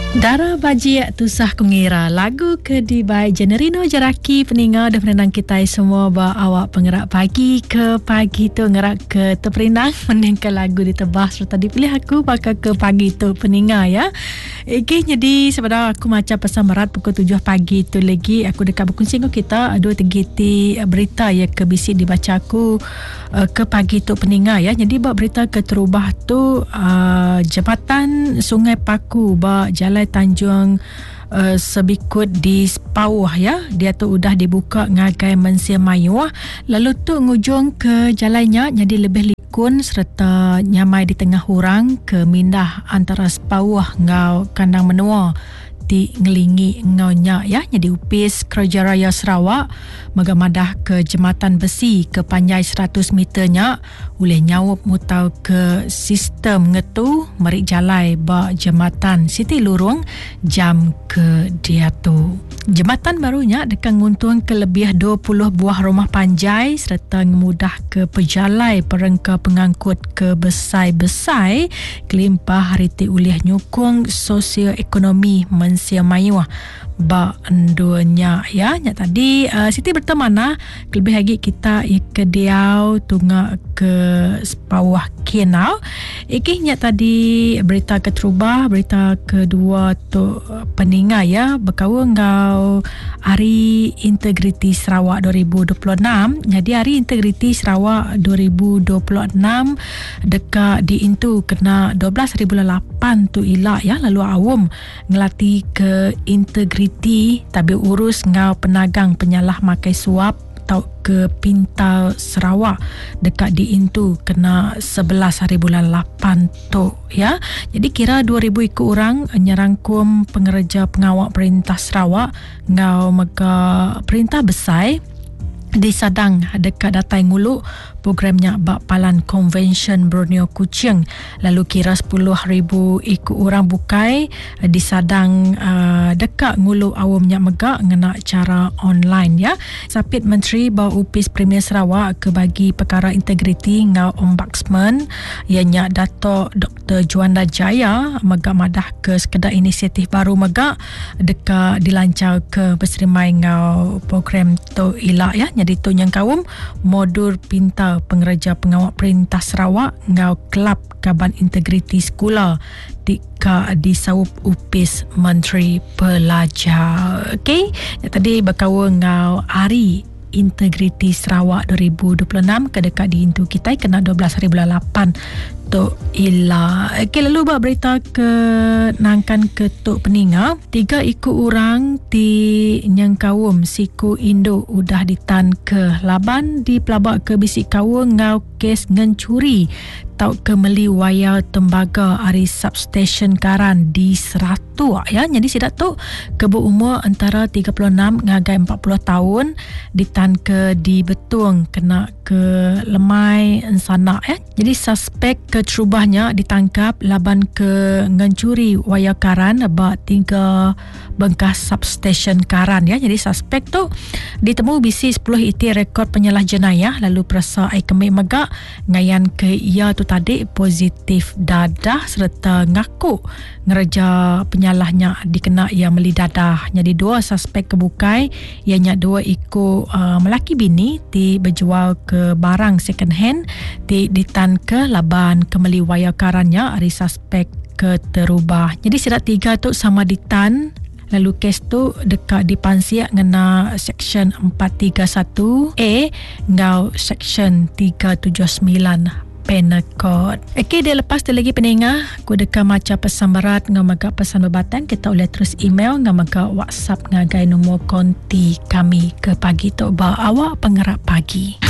Dara baji tu sah kungira lagu ke di by Generino Jaraki peninga dan penenang kita semua ba awak pengerak pagi ke pagi tu ngerak ke terperinang menengka lagu ditebas serta dipilih aku pakai ke pagi tu peninga ya. Okay, jadi sebenarnya aku macam pesan berat pukul 7 pagi tu lagi aku dekat berkongsi dengan kita ada tegiti berita ya ke bisik dibaca aku ke pagi tu peninga ya. Jadi buat berita ke terubah tu jambatan Sungai Paku ba Jalan Tanjung Sebikut di Sepawah ya. Dia tu udah dibuka ngagai Mensia Mayuah. Lalu tu ngujung ke jalannya jadi lebih likun serta nyamai di tengah hurang ke mindah antara Sepawah ngau Kandang Menua di ngelingi ngaunya ya. Jadi upis Kerja Raya Sarawak megamadah ke jembatan besi ke panjang 100 meternya boleh nyawup mutau ke sistem ngetu merik jalai ba jembatan Siti Lurung jam ke dia tu. Jembatan barunya dekat nguntung ke lebih 20 buah rumah panjai serta memudah ke pejalai perengka pengangkut ke besai-besai kelimpah hariti ulih nyukung sosioekonomi Mensia Mayuah ba enduanya ya. Nya tadi Siti bertemana lebih lagi kita ke Diau tunga ke Sepawah Kenau. Ikihnya tadi berita keterubah, berita kedua tu peninga ya berkawal ngau Hari Integriti Sarawak 2026. Jadi Hari Integriti Sarawak 2026 dekat di Intu kena 12 bulan 8 tu ilak ya. Lalu awam ngelatih ke integriti tapi urus ngau penagang penyalah makai suap atau ke Pintal Sarawak dekat di Intu kena 11 bulan 8 tu ya. Jadi kira 2,000 ikut orang nyerangkum pengereja pengawal perintah Sarawak ngau mega perintah besar di Sadang dekat Datai Ngulu programnya Bakpalan Convention Borneo Kuching. Lalu kira 10,000 ikut orang bukai di Sadang dekat Ngulu awamnya megak ngena cara online ya. Sapit Menteri Bau Upis Premier Sarawak ke bagi perkara integriti ngau Ombudsman ianya Dato' Dr. Juanda Jaya megak madah ke sekedar inisiatif baru megak dekat dilancar ke berserimai ngau program tu ilak ya. Jadi tu yang kaum modul pintar pengereja pengawal perintah Sarawak ngau kelab Kaban Integriti Sekolah di Sawup Upis Menteri Pelajar. Okey, tadi berkawal ngau Hari Integriti Sarawak 2026 ke dekat di Intu kita kena 12 bulan 8 tu ila. Okey, lalu buat berita ke nangkan ke Tok Peninga 3 ikut orang di Nyangkawum Siku Indo udah ditan ke laban di pelabak ke bisik kawung ngau kes ngencuri tau ke meli wayar tembaga ari substation Karan di Seratu ya. Jadi sidak tu ke berumur antara 36 ngagai 40 tahun ditan ke di Betung kena ke lemai ensana ya. Jadi suspek keterubahnya ditangkap laban ke ngencuri wayar Karan ba 3 bengkas substation Karan ya. Jadi suspek tu ditemu bisi 10 iti rekod penyalah jenayah lalu perasa ai kemik megak ngayan ke ia tu tadi positif dadah serta ngaku ngereja penyalahnya dikena ia meli dadah. Jadi 2 suspek kebukai ianya 2 ikut melaki bini ti berjual ke barang second hand ti ditan ke laban kemeli wayar karannya ari suspek keterubah. Jadi sirat 3 tu sama ditan. Lalu kes tu dekat dipansiak ngena Seksyen 431A ngau Seksyen 379 Penal Code. Okey, dia lepas tu lagi pendengar aku dekat macam pesan berat ngau magak pesan babatan kita boleh terus email ngau magak WhatsApp ngagai nombor konti kami ke pagi tu ba awak pengerak pagi.